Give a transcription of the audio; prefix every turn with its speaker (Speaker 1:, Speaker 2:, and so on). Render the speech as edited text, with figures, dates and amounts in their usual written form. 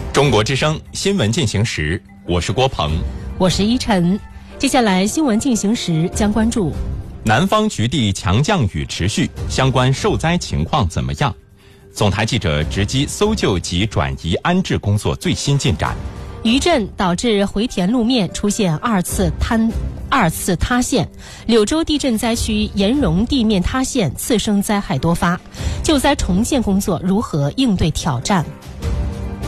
Speaker 1: 中国之声新闻进行时，我是郭鹏，
Speaker 2: 我是依晨。接下来新闻进行时将关注：
Speaker 1: 南方局地强降雨持续，相关受灾情况怎么样？总台记者直击搜救及转移安置工作最新进展。
Speaker 2: 余震导致回填路面出现二次塌陷，柳州地震灾区岩溶地面塌陷，次生灾害多发。救灾重建工作如何应对挑战？